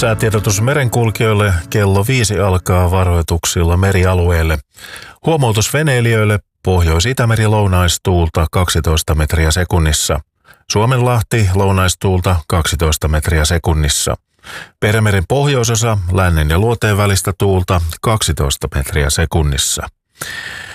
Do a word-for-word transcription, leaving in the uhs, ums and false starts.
Säätiedotus merenkulkijoille kello viisi alkaa varoituksilla merialueelle. Huomautus veneilijöille Pohjois-Itämeri lounaistuulta kaksitoista metriä sekunnissa. Suomenlahti lounaistuulta kaksitoista metriä sekunnissa. Perämeren pohjoisosa lännen ja luoteen välistä tuulta kaksitoista metriä sekunnissa.